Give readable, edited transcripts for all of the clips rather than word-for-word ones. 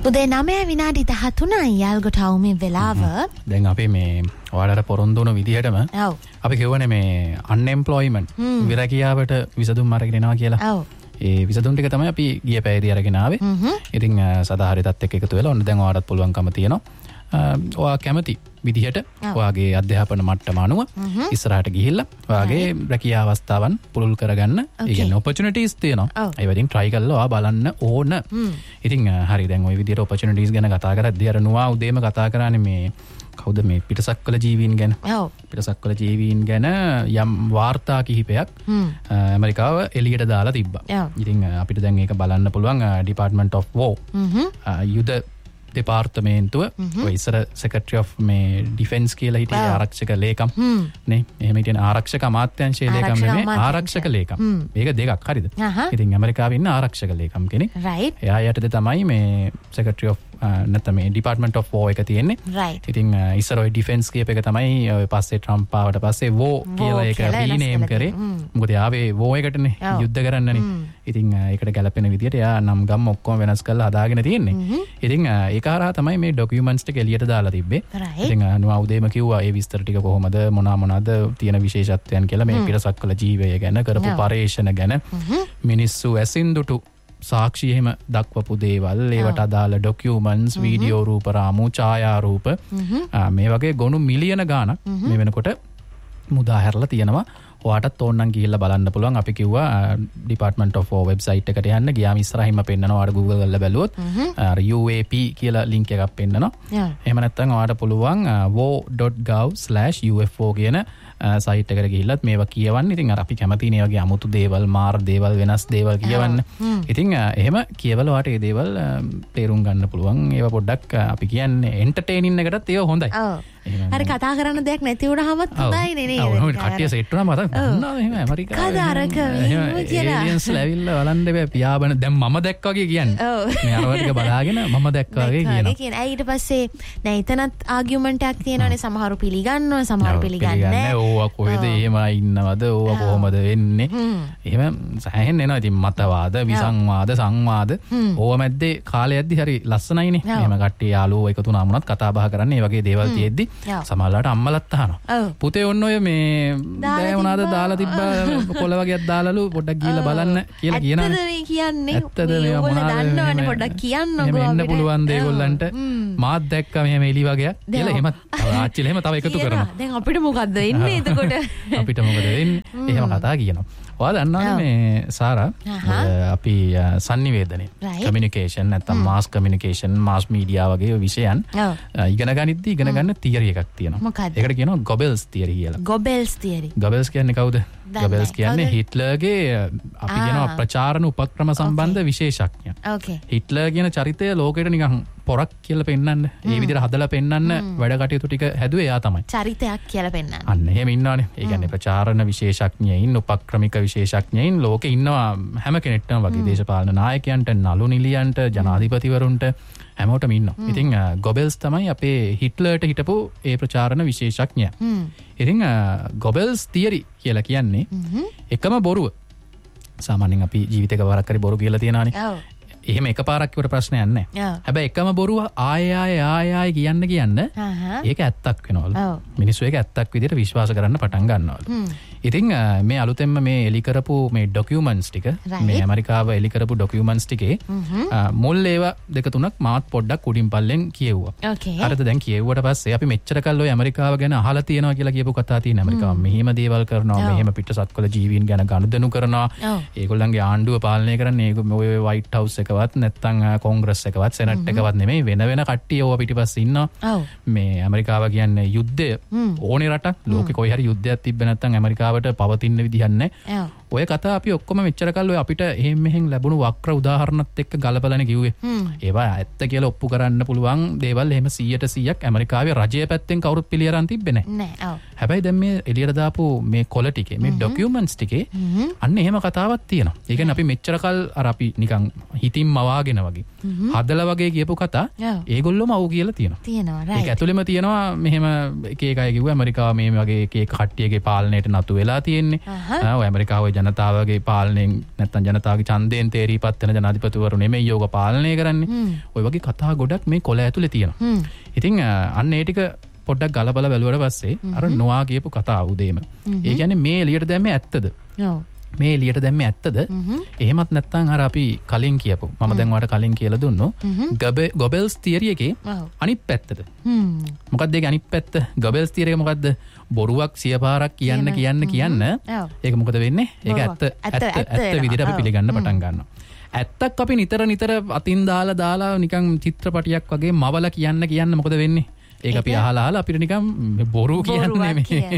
උදේ 9:13 යාල්ගොටවුමේ වෙලාව. දැන් අපි මේ ඔයාලට පොරොන්දු වුණු විදිහටම අපි කියවනේ මේ අන්එම්ප්ලොයිමන්ට් විරකියාවට විසඳුම් අරගෙන එනවා කියලා. ඔව්. ඒ විසඳුම් ටික තමයි අපි ගිය පැයදී අරගෙන ආවේ. ඉතින් සදාහරිතත් එක්ක එකතු වෙලා ඔන්න දැන් ඔයාලට පුළුවන්කම තියෙනවා. ඔයා කැමති විදිහට ඔයාගේ අධ්‍යාපන මට්ටම අනුව ඉස්සරහට ගිහිල්ලා ඔයාගේ රැකියා අවස්ථාවන් පුළුල් කරගන්න. ඒ කියන්නේ ඔපචුනිටිස් තියෙනවා. ඒ වලින් try කරලා ඔයා බලන්න ඕන. ඉතින් හරි දැන් ওই විදිහට ඔපචුනිටිස් ගැන කතා කරද්දී අර නුවා උදේම කතා කරානේ මේ කවුද මේ පිටසක්වල ජීවීන් ගැන. ඔව්. පිටසක්වල ජීවීන් ගැන යම් වාර්තා කිහිපයක් ඇමරිකාව එළියට දාලා තිබ්බා. ඉතින් අපිට දැන් ඒක බලන්න පුළුවන් Department of War. යුද දෙපාර්තමේන්තුව ඔය ඉස්සර Secretary of මේ Defense කියලා හිටියේ ආරක්ෂක ලේකම් නේ. එහෙම හිටියන ආරක්ෂක අමාත්‍යාංශයේ ලේකම් නෙමෙයි ආරක්ෂක ලේකම්. මේක දෙකක් හරිද? ඉතින් ඇමරිකාවේ ඉන්න ආරක්ෂක ලේකම් කෙනෙක්. එයා යටතේ තමයි මේ Secretary of නැත්නම් මේ Department of War එක තියෙන්නේ. ඉතින් ඉස්සර ඔය Defense කියප එක තමයි ඔය පස්සේ Trump ආවට පස්සේ War කියලා එක රීනේම් කරේ. මොකද ආවේ War එකටනේ යුද්ධ කරන්නනේ. ඉතින් ඒකට ගැලපෙන විදිහට එයා නම් ගම් ඔක්කොම වෙනස් කරලා හදාගෙන තියෙන්නේ. ඉතින් ඒක හරහා තමයි මේ ડોකියුමන්ට්ස් ටික එළියට දාලා තිබ්බේ. ඉතින් නුවා උදේම කිව්වා ඒ විස්තර ටික කොහොමද මොනවාද තියෙන විශේෂත්වයන් කියලා මේ පිටසක්වල ජීවය ගැන කරපු පරීක්ෂණ ගැන මිනිස්සු ඇසින්දුටු සාක්ෂි එහෙම දක්වපු දේවල් ඒවට අදාළ ડોකියුමන්ට්ස් වීඩියෝ රූප රාමු ඡායා රූප මේ වගේ ගොනු මිලියන ගාණක් මේ වෙනකොට මුදා හැරලා තියෙනවා. ඔයාටත් ඕනනම් ගිහිල්ලා බලන්න පුළුවන්. අපි කිව්වා Department of War website එකට යන්න. ගියාම ඉස්සරහින්ම පෙන්නනවා. ඔයාලා Google කරලා බැලුවොත් අර UAP කියලා link එකක් පෙන්නනවා. එහෙම නැත්නම් ඔයාට පුළුවන් war.gov/UFO කියන සයිට් එකට ගිහිල්ලත් මේවා කියවන්න. ඉතින් අර අපි කැමතිනේ වගේ අමුතු දේවල්, මාර දේවල්, වෙනස් දේවල් කියවන්න. ඉතින් එහෙම කියවලා ඔයාට මේ දේවල් තේරුම් ගන්න පුළුවන්. ඒවා පොඩ්ඩක් අපි කියන්නේ entertaining එකටත් ඒවා හොඳයි. හරි කතා කරන්න දෙයක් නැති වුණාමත් හොඳයි නේ නේද? ඔව් කට්ටිය සෙට් වුණාම මතක් ගන්නවා එහෙම ඇමරිකාවේ. කදාරක කියලා. ඒලියන්ස් ලැවිල්ලා බලන්න බෑ පියාඹන දැන් මම දැක්කා වගේ කියන්නේ. මේ අරවා ටික බලාගෙන මම දැක්කා වගේ කියනවා. ඊට පස්සේ දැන් එතනත් ආගියුමන්ට් එකක් තියෙනවානේ. සමහරු පිළිගන්නවා සමහරු පිළිගන්නේ නැහැ. ඕවා කොහෙද එහෙම ඉන්නවද? ඕවා කොහොමද වෙන්නේ? එහෙම සෑහෙන්න එනවා. ඉතින් මතවාද, විසංවාද, සංවාද ඕවා මැද්දේ කාලය යද්දි හරි ලස්සනයිනේ. එහෙම කට්ටිය යාළුවෝ එකතු වුණාම උනත් කතා බහ කරන්නේ මේ වගේ දේවල් තියෙද්දි සමහරලාට අම්මලත් අහනවා. පුතේ ඔන්න ඔය මේ දැන් මොනවාද දාලා තිබ්බා කොළ වගේක් දාලාලු පොඩ්ඩක් ගිහලා බලන්න කියලා කියනවා. ඇත්තද මේ කියන්නේ? ඇත්තද මේ මොනවාද දන්නවනේ පොඩ්ඩක් කියන්නකෝ අපිට. එන්න පුළුවන් දේගොල්ලන්ට මාත් දැක්කා මෙහෙම එලි වගේක් කියලා එහෙම ආච්චිලා එහෙම තව එකතු කරනවා. දැන් අපිට මොකද්ද එන්නේ එතකොට? අපිට මොකද වෙන්නේ? එහෙම කතා කියනවා. ඔයාලා දන්නවනේ මේ සාරා අපි sannivedane communication නැත්නම් mass communication mass media වගේ විෂයන් ඉගෙන ගනිද්දී ඉගෙන ගන්න තියරි එකක් තියෙනවා. ඒකට කියනවා Goebbels theory කියලා. Goebbels theory. Goebbels කියන්නේ කවුද? Goebbels කියන්නේ හිට්ලර්ගේ අපි කියනවා ප්‍රචාරණ උපක්‍රම සම්බන්ධ විශේෂඥයා. Okay. හිට්ලර් කියන චරිතය ලෝකෙට නිකන් පොරක් කියලා පෙන්නන්න, ඒ විදිහට හදලා පෙන්නන්න වැඩ කටයුතු ටික හැදුවේ එයා තමයි. චරිතයක් කියලා පෙන්නන්න. අන්න එහෙම ඉන්නවනේ. ඒ කියන්නේ ප්‍රචාරණ විශේෂඥයින්, උපක්‍රමික විශේෂඥයින් ලෝකේ ඉන්නවා හැම කෙනෙක්ටම වගේ දේශපාලන නායකයන්ට, නළු නිලියන්ට, ජනාධිපතිවරුන්ට හැමෝටම ඉන්නවා. ඉතින් Goebbels තමයි අපේ හිට්ලර්ට හිටපු ඒ ප්‍රචාරණ විශේෂඥයා. ඉතින් Goebbels theory කියලා කියන්නේ එකම බොරුව. සාමාන්‍යයෙන් අපි ජීවිතේක වරක් හරි බොරු කියලා තියනවානේ. එහෙම එකපාරක් කිව්වට ප්‍රශ්නයක් නැහැ. හැබැයි එකම බොරුව ආයෙ කියන්න ඒක ඇත්තක් වෙනවලු. මිනිස්සු ඒක ඇත්තක් විදිහට විශ්වාස කරන්න පටන් ගන්නවලු. ඉතින් මේ අලුතෙන්ම මේ එලි කරපු මේ ડોකියුමන්ට්ස් ටික මේ ඇමරිකාව එලි කරපු ડોකියුමන්ට්ස් ටිකේ මුල් ඒවා දෙක තුනක් මාත් පොඩ්ඩක් උඩින් පල්ලෙන් කියෙව්වා. හරිද? දැන් කියෙව්වට පස්සේ අපි මෙච්චර කල් ඔය ඇමරිකාව ගැන අහලා තියෙනවා කියලා කියපු කතා තියෙන. ඇමරිකාව මෙහෙම දේවල් කරනවා, මෙහෙම පිටසක්වල ජීවීන් ගැන ගනුදෙනු කරනවා. ඒගොල්ලන්ගේ ආණ්ඩුව පාලනය කරන්නේ ඔය වයිට් හවුස් එකවත් නැත්නම් කොංග්‍රස් එකවත් සෙනට් එකවත් නෙමෙයි වෙන කට්ටිය ඕවා පිටිපස්සේ ඉන්නවා. මේ ඇමරිකාව කියන්නේ යුද්ධය ඕනේ රටක්. ලෝකෙ කොයි හරි යුද්ධයක් තිබ්බ නැත්නම් ඇමරිකාවට පවතින්න විදිහක් නැහැ. ඔය කතා අපි ඔක්කොම මෙච්චර කල් ඔය අපිට එහෙම මෙහෙන් ලැබුණු වක්‍ර උදාහරණත් එක්ක ගලපලානේ කිව්වේ. ඒවා ඇත්ත කියලා ඔප්පු කරන්න පුළුවන් දේවල් එහෙම 100% ඇමරිකාවේ රජය පැත්තෙන් කවුරුත් පිළියරන් තිබ්බේ නැහැ. හැබැයි දැන් මේ එළියට දාපු මේ කොළ ටිකේ මේ ડોකියුමන්ට්ස් ටිකේ අන්න එහෙම කතාවක් තියෙනවා. ඒ කියන්නේ අපි මෙච්චර කල් අර අපි නිකන් හිතින් මවාගෙන වගේ හදලා වගේ කියපු කතා ඒගොල්ලෝම අවු කියලා තියෙනවා. ඒක ඇතුළෙම තියෙනවා මෙහෙම එක එක අය කිව්වා ඇමරිකාව මේ වගේ එක එක කට්ටියගේ පාලනයට නතු වෙලා තියෙන්නේ. ඔය ඇමරිකාවේ ජනතාවගේ පාලනයෙන් නැත්නම් ජනතාවගේ ඡන්දයෙන් තේරීපත් වෙන ජනාධිපතිවරු නෙමෙයි යෝග පාලනය කරන්නේ. ඔය වගේ කතා ගොඩක් මේ කොළ ඇතුලේ තියෙනවා. ඉතින් අන්න ඒ ටික පොඩ්ඩක් ගලබල බැලුවට පස්සේ අර නොආ කියපු කතාව උදේම. ඒ කියන්නේ මේ එළියට දැම්මේ ඇත්තද? මේ එළියට දැම්මේ ඇත්තද? එහෙමත් නැත්නම් අර අපි කලින් කියපු මම දැන් ඔයාලට කලින් කියලා දුන්නෝ ගොබෙල්ස් තියරි එකේ අනිත් පැත්තද? මොකක්ද ඒකේ අනිත් පැත්ත? ගොබෙල්ස් තියරි එක මොකද්ද? බොරුවක් 100 පාරක් කියන්න ඒක මොකද වෙන්නේ? ඒක ඇත්ත විදිහට අපි පිළිගන්න පටන් ගන්නවා. ඇත්තක් අපි නිතර අතින් දාලා නිකන් චිත්‍රපටියක් වගේ මවල කියන්න මොකද වෙන්නේ? ඒක අපි අහලා අපිට නිකන් බොරු කියන්නේ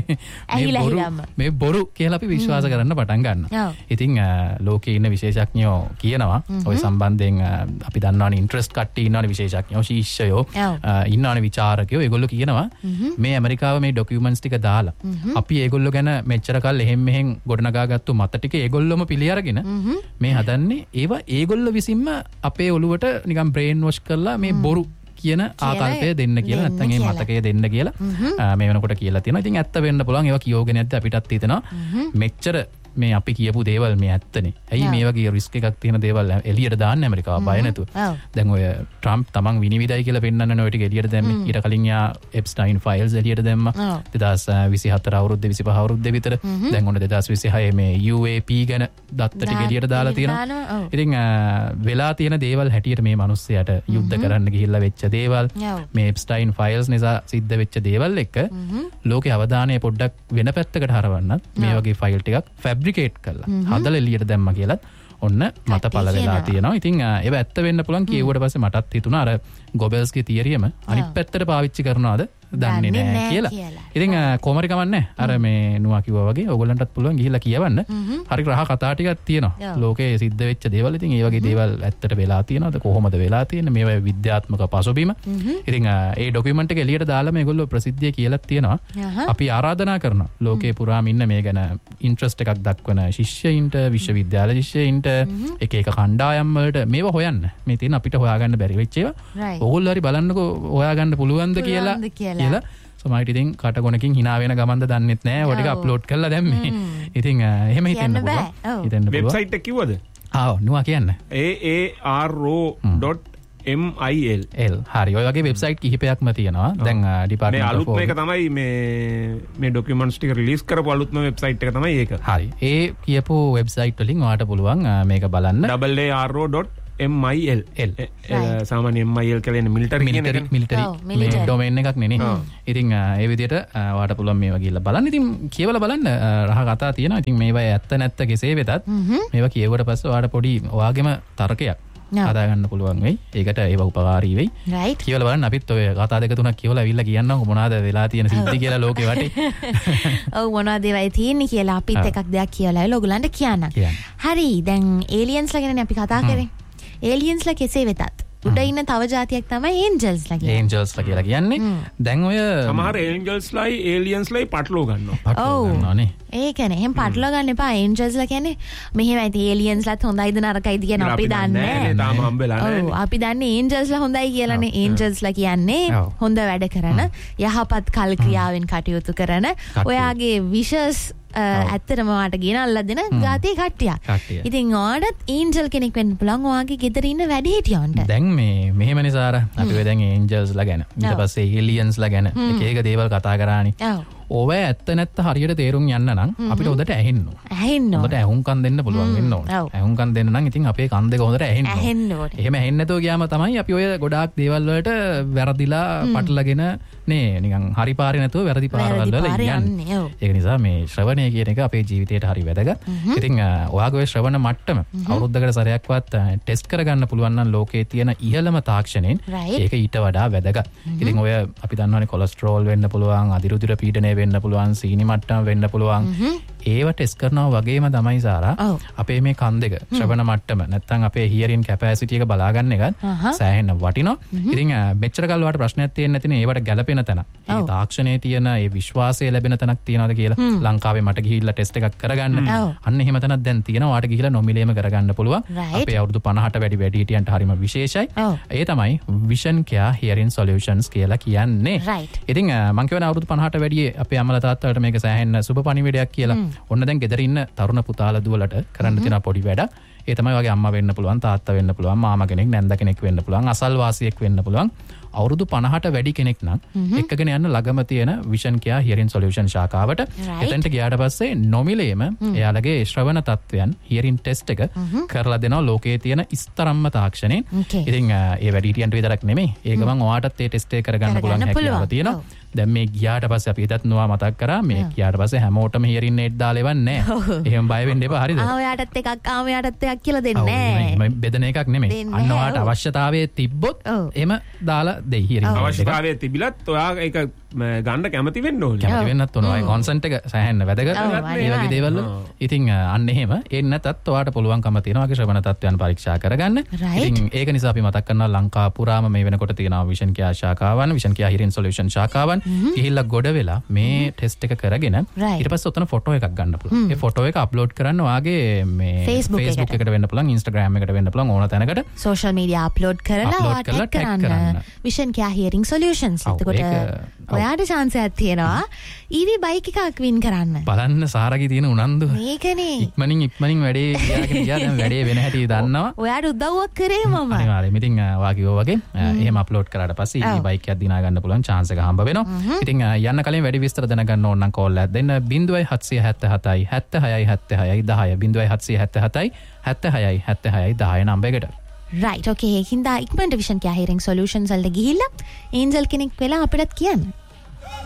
මේ බොරු කියලා අපි විශ්වාස කරන්න පටන් ගන්නවා. ඉතින් ලෝකේ ඉන්න විශේෂඥයෝ කියනවා ඔය සම්බන්ධයෙන් අපි දන්නවනේ ඉන්ට්‍රෙස්ට් කට්ටිය ඉන්නවනේ විශේෂඥයෝ ශිෂ්‍යයෝ ඉන්නවනේ විචාරකයෝ ඒගොල්ලෝ කියනවා මේ ඇමරිකාව මේ ඩොකියුමන්ට්ස් ටික දාලා අපි ඒගොල්ලෝ ගැන මෙච්චර කල් එහෙම් මෙහෙන් ගොඩනගාගත්තු මත ටික ඒගොල්ලොම පිළි අරගෙන මේ හදන්නේ ඒවා ඒගොල්ලෝ විසින්ම අපේ ඔළුවට නිකන් බ්‍රේන් වොෂ් කරලා මේ බොරු කියන ආකල්පය දෙන්න කියලා නැත්නම් ඒ මතකය දෙන්න කියලා මේ වෙනකොට කියලා තියෙනවා. ඉතින් ඇත්ත වෙන්න පුළුවන් ඒවා කියෝගෙන නැද්ද අපිටත් හිතෙනවා මෙච්චර මේ අපි කියපු දේවල් මේ ඇත්තනේ. ඇයි මේ වගේ රිස්ක් එකක් තියෙන දේවල් එළියට දාන්න ඇමරිකාව බය නැතුව. දැන් ඔය ට්‍රම්ප් තමන් විනිවිදයි කියලා පෙන්නන්නනේ ඔය ටික එළියට දැම්මේ. ඊට කලින් යා එප්ස්ටයින් ෆයිල්ස් එළියට දැම්මා. 2024 අවුරුද්දේ 25 අවුරුද්දේ විතර. දැන් ඔන්න 2026 මේ UAP ගැන දත්ත ටික එළියට දාලා තියෙනවා. ඉතින් වෙලා තියෙන දේවල් හැටියට මේ මිනිස්සයාට යුද්ධ කරන්න ගිහිල්ලා වෙච්ච දේවල් මේ එප්ස්ටයින් ෆයිල්ස් නිසා සිද්ධ වෙච්ච දේවල් එක්ක ලෝකේ අවධානය පොඩ්ඩක් වෙන පැත්තකට හරවන්නත් මේ වගේ ෆයිල් ටිකක් ෆැබ්‍රිකේට් කරලා හදලා එළියට දැම්මා කියලත් ඔන්න මත පළ වෙලා තියෙනවා. ඉතින් ඒව ඇත්ත වෙන්න පුළුවන් කියුවට පස්සේ මටත් හිතුණා අර ගොබෙල්ස්ගේ තියරියම අනිත් පැත්තට පාවිච්චි කරනවාද දන්නේ නැහැ කියලා. ඉතින් කොහොමරි කමන්නේ අර මේ නුවා කිව්වා වගේ ඕගොල්ලන්ටත් පුළුවන් ගිහිල්ලා කියවන්න. හරි රහ කතා ටිකක් තියෙනවා. ලෝකේ සිද්ධ වෙච්ච දේවල්. ඉතින් ඒ වගේ දේවල් ඇත්තට වෙලා තියෙනවද කොහොමද වෙලා තියෙන්නේ මේවා විද්‍යාත්මක පසුබිම. ඉතින් ඒ ડોකියුමන්ට් එක එළියට දාලා මේගොල්ලෝ ප්‍රසිද්ධිය කියලා තියෙනවා. අපි ආරාධනා කරනවා ලෝකේ පුරාම ඉන්න මේ ගැන ඉන්ට්‍රස්ට් එකක් දක්වන ශිෂ්‍යයින්ට විශ්වවිද්‍යාල ශිෂ්‍යයින්ට එක කණ්ඩායම් වලට මේවා හොයන්න. මේ තියෙන අපිට හොයාගන්න බැරි වෙච්ච ඒවා. ඕගොල්ලෝ හරි බලන්නකෝ හොයාගන්න පුළුවන්ද කියලා සමහරවිට ඉතින් කටගොනකින් hina වෙන ගමන්ද දන්නෙත් නැහැ. ඔය ටික අප්ලෝඩ් කරලා දැම්මේ. ඉතින් එහෙම හිතෙන්න පුළුවන්. හිතෙන්න පුළුවන්. වෙබ්සයිට් එක කිව්වද? නුවා කියන්න. aaro.mil. හරි. ඔය වගේ වෙබ්සයිට් කිහිපයක්ම තියෙනවා. දැන් ඩිපාර්ට්මන්ට් මේ අලුත්ම එක තමයි මේ ડોකියුමන්ට්ස් ටික රිලීස් කරපු අලුත්ම වෙබ්සයිට් එක තමයි ඒක. හරි. ඒ කියපු වෙබ්සයිට් වලින් ඔයාලට පුළුවන් මේක බලන්න. aaro.mil. සාමාන්‍ය MIL කියන්නේ මිලිටරි ඩොමේන් එකක් නෙනේ. ඉතින් ඒ විදිහට ඔයාලට පුළුවන් මේවා ගිහලා බලන්න. ඉතින් කියවලා බලන්න රහ කතා තියෙනවා. ඉතින් මේවා ඇත්ත නැත්ත කෙසේ වෙතත් මේවා කියවුවට පස්සේ ඔයාලට පොඩි ඔයාගේම තර්කයක් හදාගන්න පුළුවන් වෙයි. ඒකට ඒව උපකාරී වෙයි. කියවලා බලන්න. අපිත් ඔය කතා දෙක තුනක් කියවලා අවිල්ලා කියන්නම් මොනවාද වෙලා තියෙන සිද්ධි කියලා ලෝකේ වටේ. ඔව් මොනවද ඒවයි තියෙන්නේ කියලා අපිත් එකක් දෙයක් කියවලා අවිල්ලා ඔයගලන්ට කියන්නම්. හරි. දැන් ඒලියන්ස්ලා ගැනනේ අපි කතා කරේ. ඒලියන්ස්ලා කෙසේ වෙතත් උඩ ඉන්න තව જાතියක් තමයි ඒන්ජල්ස්ලා කියන්නේ. ඒන්ජල්ස්ලා කියලා කියන්නේ දැන් ඔය සමහර ඒන්ජල්ස්ලායි ඒලියන්ස්ලායි පටලව ගන්නවා. ගන්නවානේ. ඒකනේ. එහෙන් පටලව ගන්න එපා. ඒන්ජල්ස්ලා කියන්නේ මෙහෙමයි තියෙ ඒලියන්ස්ලාත් හොඳයිද නරකයිද කියන අපි දන්නේ නැහැ. තාම හම්බෙලා නැහැ. ඔව් අපි දන්නේ ඒන්ජල්ස්ලා හොඳයි කියලානේ. ඒන්ජල්ස්ලා කියන්නේ හොඳ වැඩ කරන යහපත් කල් ක්‍රියාවෙන් කටයුතු කරන ඔයාගේ විශේෂ ඇත්තටම වාට ගෙනල්ලා දෙන ගාතේ කට්ටියක්. ඉතින් ඔයාලට ඒන්ජල් කෙනෙක් වෙන්න පුළුවන් ඔයාගේ ගෙදර ඉන්න වැඩිහිටියන්ට. දැන් මෙහෙමනේ සාර අපි ඔය දැන් ඒන්ජල්ස්ලා ගැන ඊට පස්සේ ඒලියන්ස්ලා ගැන එක දේවල් කතා කරානේ. ඔව ඇත්ත නැත්ත හරියට තේරුම් යන්න නම් අපිට හොඳට ඇහෙන්න ඕන. හොඳට ඇහුම්කන් දෙන්න පුළුවන් වෙන්න ඕන. ඇහුම්කන් දෙන්න නම් ඉතින් අපේ කන් දෙක හොඳට ඇහෙන්න ඕන. එහෙම ඇහෙන්නේ නැතුව ගියාම තමයි අපි ඔය ගොඩාක් දේවල් වලට වැරදිලා පටලගෙන නේ නිකන් හරි පාරේ නැතුව වැරදි පාරවල් වල යන්නේ. ඒක නිසා මේ ශ්‍රවණය කියන එක අපේ ජීවිතේට හරි වැදගත්. ඉතින් ඔයාගේ ඔය ශ්‍රවණ මට්ටම අවුරුද්දකට සැරයක්වත් ටෙස්ට් කරගන්න පුළුවන් නම් ලෝකයේ තියෙන ඉහළම තාක්ෂණයෙන් ඒක ඊට වඩා වැදගත්. ඉතින් ඔය අපි දන්නවනේ කොලෙස්ටරෝල් වෙන්න පුළුවන්, අදිරුධිර පීඩනය වෙන්න පුළුවන්, සීනි මට්ටම වෙන්න පුළුවන්. ඒව ටෙස්ට් කරනවා වගේම තමයි සාරා අපේ මේ කන් දෙක ශ්‍රවණ මට්ටම නැත්නම් අපේ හියරින් කැපැසිටි එක බලාගන්න එකත් සෑහෙන වටිනවා. ඉතින් මෙච්චර කල් වලට ප්‍රශ්නයක් තියෙන්නේ නැතිනේ ඒවට ගැළපෙන තැන. ඒ තාක්ෂණයේ තියෙන ඒ විශ්වාසය ලැබෙන තැනක් තියනවාද කියලා ලංකාවේ මට ගිහිල්ලා ටෙස්ට් එකක් කරගන්න. අන්න එහෙම තැනක් දැන් තියෙනවා. ඔයාට ගිහිල්ලා නොමිලේම කරගන්න පුළුවන්. අපේ අවුරුදු 50ට වැඩි වැඩිහිටියන්ට හරිම විශේෂයි. ඒ තමයි Vision Care Hearing Solutions කියලා කියන්නේ. ඉතින් මම කියවන අවුරුදු 50ට වැඩි අපේ අම්මලා තාත්තලාට මේක සෑහෙන සුබ පණිවිඩයක් කියලා. ඔන්න දැන් ගෙදර ඉන්න තරුණ පුතාලා දුවලට කරන්න තියෙන පොඩි වැඩක් ඒ තමයි වගේ අම්මා වෙන්න පුළුවන් තාත්තා වෙන්න පුළුවන් මාමා කෙනෙක් නැන්ද කෙනෙක් වෙන්න පුළුවන් අසල්වාසියෙක් වෙන්න පුළුවන් අවුරුදු 50ට වැඩි කෙනෙක් නම් එක්කගෙන යන්න ළඟම තියෙන විෂන් කියා හියරින් සොලියුෂන් ශාඛාවට එතනට ගියාට පස්සේ නොමිලේම එයාලගේ ශ්‍රවණ තත්වයන් හියරින් ටෙස්ට් එක කරලා දෙනවා ලෝකයේ තියෙන ඉස්තරම්ම තාක්ෂණයෙන්. ඉතින් ඒ වැඩිහිටියන්ට විතරක් නෙමෙයි ඒක මම ඔයාටත් ඒ ටෙස්ට් එක කරගන්න පුළුවන් හැකියාව තියෙනවා. දැන් මේ ගියාට පස්සේ අපි හිතත් නොවා මතක් කරා මේ ගියාට පස්සේ හැමෝටම හියරින් නේට් දාලා එවන්නේ නැහැ. එහෙම බය වෙන්න එපා හරිද? ඔයාටත් එකක් ඔයාටත් එකක් කියලා දෙන්නේ නැහැ. මම බෙදන එකක් නෙමෙයි. අන්න ඔයාට අවශ්‍යතාවයේ තිබ්බොත් එහෙම දාලා දෙයි හියරින්. අවශ්‍යතාවයේ තිබිලත් ඔයා ඒක ගන්න කැමති වෙන්න ඕනේ. කැමති වෙන්නත් ඕන. ඔය කොන්සන්ට් එක සෑහෙන්න වැදගත්. ඒ වගේ දේවල්. ඉතින් අන්න එහෙම එන්න නැතත් ඔයාට පුළුවන්කම තියෙනවා වගේ ශ්‍රවණ තත්ත්වයන් පරීක්ෂා කරගන්න. ඉතින් ඒක නිසා අපි මතක් කරනවා ලංකාව පුරාම මේ වෙනකොට තියෙනවා විෂන් කියා ශාඛාවන් විෂන් කියා හියරින් සොලියුෂන් ශාඛාවන් ගිහිල්ලා ගොඩ වෙලා මේ ටෙස්ට් එක කරගෙන ඊට පස්සේ උතන ෆොටෝ එකක් ගන්න පුළුවන්. ඒ ෆොටෝ එක අප්ලෝඩ් කරන්න ඔයාගේ මේ Facebook එකට වෙන්න පුළුවන් Instagram එකට වෙන්න පුළුවන් ඕන තැනකට සෝෂල් මීඩියා අප්ලෝඩ් කරලා ටැග් කරන්න විෂන් කියා හියරින් සොලියුෂන්ස්. එතකොට ඔයාට chance එකක් තියෙනවා EV බයික් එකක් වින් කරන්න. බලන්න සාරගේ තියෙන උනන්දුව. මේකනේ. ඉක්මනින් වැඩේ ගියාගෙන ගියා දැන් වැඩේ වෙන හැටි දන්නවා. ඔයාට උදව්වක් කරේ මම. අනිවාර්යයෙන්. ඉතින් ඔයාගේ වගේ එහෙම අප්ලෝඩ් කරාට පස්සේ EV බයික් එකක් දිනා ගන්න පුළුවන් chance එක හම්බ වෙනවා. ඉතින් යන්න කලින් වැඩි විස්තර දැනගන්න ඕන නම් කෝල් එකක් දෙන්න 0777 76 76 10 0777 76 76 10 නම්බර් එකට. right okay හින්දා ඉක්මනට විෂන් කියා හියරින් සොලියුෂන්ස් වලට ගිහිල්ලා ඒන්ජල් කෙනෙක් වෙලා අපිටත් කියන්න.